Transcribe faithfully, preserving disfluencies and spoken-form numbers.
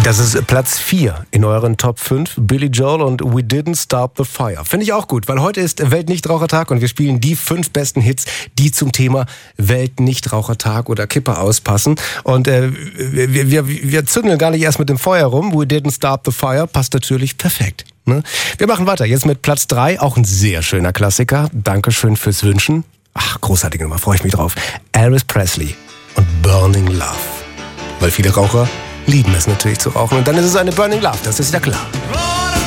Das ist Platz vier in euren Top fünf. Billy Joel und We Didn't Stop the Fire. Finde ich auch gut, weil heute ist Weltnichtrauchertag und wir spielen die fünf besten Hits, die zum Thema Weltnichtrauchertag oder Kippe auspassen. Und äh, wir, wir, wir zündeln gar nicht erst mit dem Feuer rum. We Didn't Stop the Fire passt natürlich perfekt. Ne? Wir machen weiter. Jetzt mit Platz drei, auch ein sehr schöner Klassiker. Dankeschön fürs Wünschen. Ach, großartige Nummer, freue ich mich drauf. Elvis Presley und Burning Love. Weil viele Raucher lieben es natürlich zu rauchen. Und dann ist es eine Burning Love, das ist ja klar.